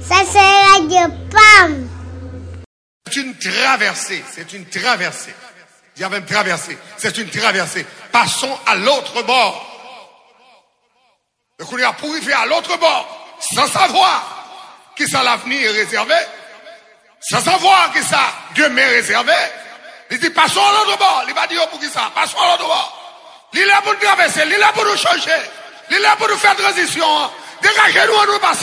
Ça c'est Radio PAM. C'est une traversée, c'est une traversée. Il y avait une traversée, c'est une traversée. Passons à l'autre bord. Donc on est pour arriver à l'autre bord, sans savoir qui ça l'avenir est réservé, sans savoir qui ça Dieu m'est réservé. Il dit passons à l'autre bord. Il va dire pour qui ça, passons à l'autre bord. Il est là pour nous traverser, il est là pour nous changer, il est là pour nous faire transition. Dégagez-nous, nous passer.